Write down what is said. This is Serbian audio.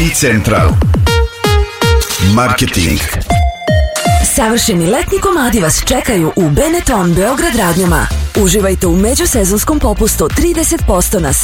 Central Marketing. Savršeni letnji komadi vas čekaju u Benetton Beograd radnjama. Uživajte u međusezonskom popustu 30% na